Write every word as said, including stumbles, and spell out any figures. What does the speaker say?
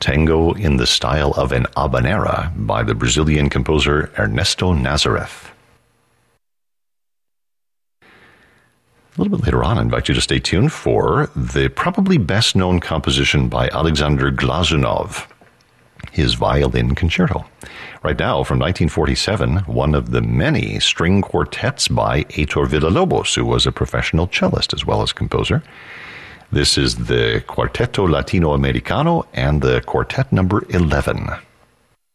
Tango in the Style of an Habanera by the Brazilian composer Ernesto Nazareth. A little bit later on, I invite you to stay tuned for the probably best-known composition by Alexander Glazunov, his Violin Concerto. Right now, from nineteen forty-seven, one of the many string quartets by Heitor Villa-Lobos, who was a professional cellist as well as composer. This is the Quarteto Latino Americano and the quartet number eleven.